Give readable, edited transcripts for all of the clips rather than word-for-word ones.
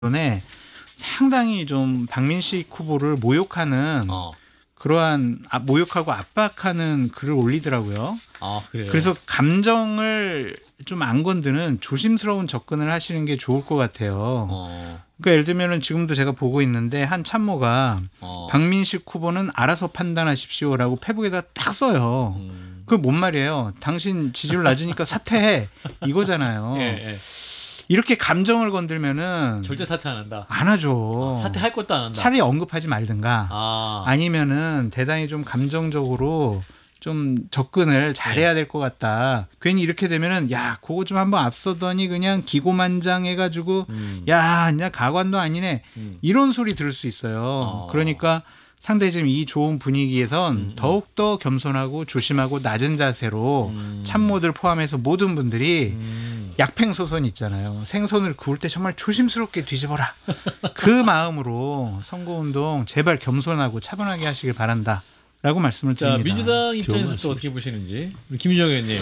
때문에 상당히 좀 박민식 후보를 모욕하는 그러한 모욕하고 압박하는 글을 올리더라고요. 아, 그래요? 그래서 감정을 좀 안 건드는 조심스러운 접근을 하시는 게 좋을 것 같아요. 그러니까 예를 들면은 지금도 제가 보고 있는데 한 참모가 박민식 후보는 알아서 판단하십시오라고 페북에다 딱 써요. 그게 뭔 말이에요? 당신 지지율 낮으니까 사퇴해 이거잖아요. 예, 예. 이렇게 감정을 건들면은 절대 사퇴 안 한다. 안 하죠. 사퇴할 것도 안 한다. 차라리 언급하지 말든가. 아. 아니면은 대단히 좀 감정적으로 좀 접근을 잘해야 될 것 같다. 괜히 이렇게 되면은 야, 그거 좀 한번 앞서더니 그냥 기고만장해가지고 야, 그냥 가관도 아니네. 이런 소리 들을 수 있어요. 그러니까 상당히 지금 이 좋은 분위기에선 더욱더 겸손하고 조심하고 낮은 자세로 참모들 포함해서 모든 분들이 약팽소선 있잖아요. 생선을 구울 때 정말 조심스럽게 뒤집어라. 그 마음으로 선거운동 제발 겸손하고 차분하게 하시길 바란다. 라고 말씀을 드립니다. 자, 민주당 입장에서 또 어떻게 보시는지 우리 김유정 의원님.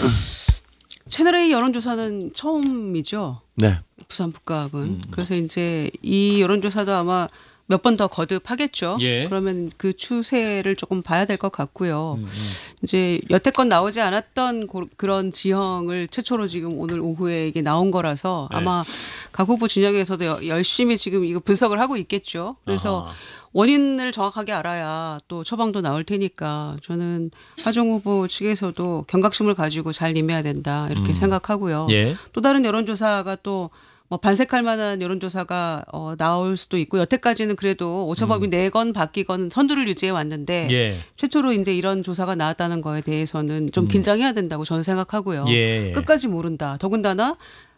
채널A 여론조사는 처음이죠. 네. 부산 북갑은. 그래서 이제 이 여론조사도 아마 몇 번 더 거듭하겠죠. 예. 그러면 그 추세를 조금 봐야 될 것 같고요. 이제 여태껏 나오지 않았던 그런 지형을 최초로 지금 오늘 오후에 이게 나온 거라서 아마 각 후보 진영에서도 열심히 지금 이거 분석을 하고 있겠죠. 그래서 원인을 정확하게 알아야 또 처방도 나올 테니까 저는 하정 후보 측에서도 경각심을 가지고 잘 임해야 된다 이렇게 생각하고요. 예. 또 다른 여론조사가 또 뭐 반색할 만한 여론조사가 나올 수도 있고 여태까지는 그래도 오차범위 내건 바뀌건 선두를 유지해 왔는데 예. 최초로 이제 이런 조사가 나왔다는 거에 대해서는 좀 긴장해야 된다고 저는 생각하고요. 예. 끝까지 모른다. 더군다나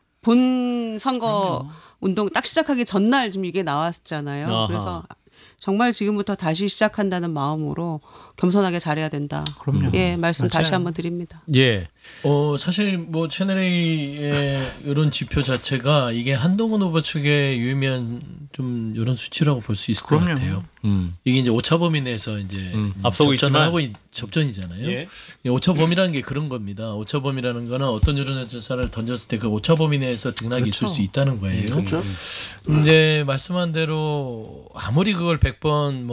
본 선거 운동 딱 시작하기 전날 좀 이게 나왔잖아요. 아하. 그래서 정말 지금부터 다시 시작한다는 마음으로 겸손하게 잘해야 된다. 그럼요. 예, 말씀 다시 맞아요. 한번 드립니다. 예. 사실 뭐 채널A의 이런 지표 자체가 이게 한동훈 후보 측의 유의미한 좀 이런 수치라고 볼 수 있을 것 그럼요. 같아요. 이게 이제 오차 범위 내에서 이제 앞서고 있지만. 하고 접전이잖아요. 예. 오차 범위라는 게 그런 겁니다. 오차 범위라는 거는 어떤 여론조사를 던졌을 때 그 오차 범위 내에서 등락이 있을 수 있다는 거예요. 그렇죠. 이제 말씀한 대로 아무리 그걸 100번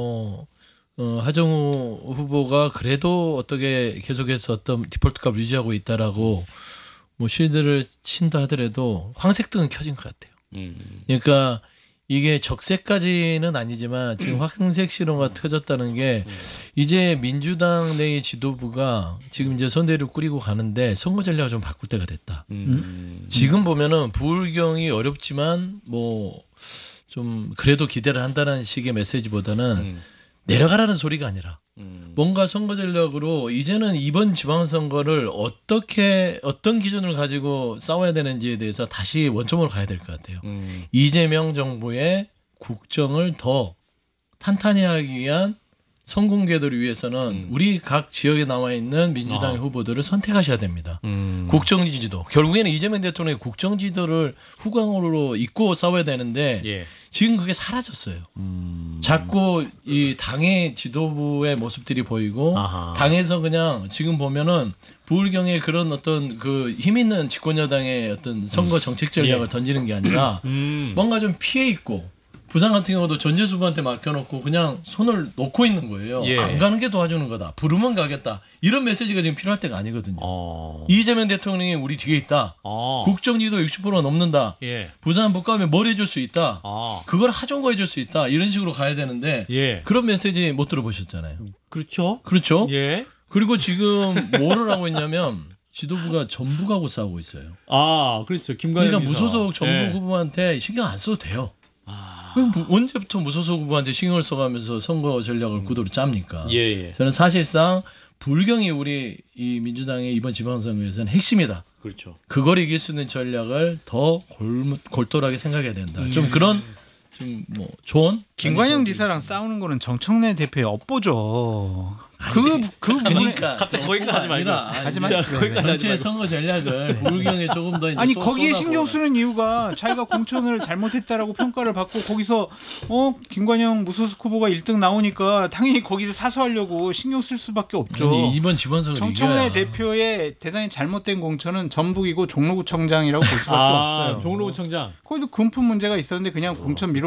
하정우 후보가 그래도 어떻게 계속해서 어떤 디폴트 값을 유지하고 있다라고 뭐 실드를 친다 하더라도 황색등은 켜진 것 같아요. 그러니까 이게 적색까지는 아니지만 지금 황색 신호가 켜졌다는 게 이제 민주당 내의 지도부가 지금 이제 선대위를 꾸리고 가는데 선거 전략을 좀 바꿀 때가 됐다. 지금 보면은 부울경이 어렵지만 뭐 좀 그래도 기대를 한다는 식의 메시지보다는 내려가라는 소리가 아니라 뭔가 선거 전략으로 이제는 이번 지방선거를 어떤 기준을 가지고 싸워야 되는지에 대해서 다시 원점으로 가야 될 것 같아요. 이재명 정부의 국정을 더 탄탄히 하기 위한 선공개들을 위해서는 우리 각 지역에 나와 있는 민주당의 후보들을 선택하셔야 됩니다. 국정지지도 결국에는 이재명 대통령의 국정지도를 후광으로 잇고 싸워야 되는데 예. 지금 그게 사라졌어요. 자꾸 이 당의 지도부의 모습들이 보이고 아하. 당에서 그냥 지금 보면은 부울경의 그런 어떤 그 힘 있는 집권여당의 어떤 선거 정책 전략을 던지는 게 아니라 뭔가 좀 피해 있고 부산 같은 경우도 전재수부한테 맡겨놓고 그냥 손을 놓고 있는 거예요. 예. 안 가는 게 도와주는 거다. 부르면 가겠다. 이런 메시지가 지금 필요할 때가 아니거든요. 이재명 대통령이 우리 뒤에 있다. 국정지도 60% 넘는다. 예. 부산 북가면 뭘 해줄 수 있다. 아. 그걸 하정거 해줄 수 있다. 이런 식으로 가야 되는데 예. 그런 메시지 못 들어보셨잖아요. 그렇죠. 그렇죠? 예. 그리고 지금 뭐를 하고 있냐면 지도부가 전북하고 싸우고 있어요. 아, 그렇죠. 김관영 그러니까 비서. 무소속 전북 예. 후보한테 신경 안 써도 돼요. 그럼 언제부터 무소속 후보한테 신경을 써가면서 선거 전략을 구도로 짭니까? 예. 저는 사실상 불경이 우리 이 민주당의 이번 지방선거에서는 핵심이다. 그렇죠. 그걸 이길 수 있는 전략을 더 골똘하게 생각해야 된다. 좀 그런 좀 뭐 조언 김관영 지사랑 싸우는 거는 정청래 대표의 업보죠. 그 부분에 그러니까 갑자기 거기까지 하지 말고. 하지만 진짜 거기까지 하지 전체 말고. 선거 전략을 불경에 조금 더 이제 아니 쏟- 거기에 쏟아부어. 신경 쓰는 이유가 자기가 공천을 잘못했다라고 평가를 받고 거기서 김관영 무소속 후보가 1등 나오니까 당연히 거기를 사수하려고 신경 쓸 수밖에 없죠. 아니, 이번 지방선거 정청래 대표의 대단히 잘못된 공천은 전북이고 종로구청장이라고 볼 수밖에 없어요. 종로구청장. 거기도 금품 문제가 있었는데 그냥 공천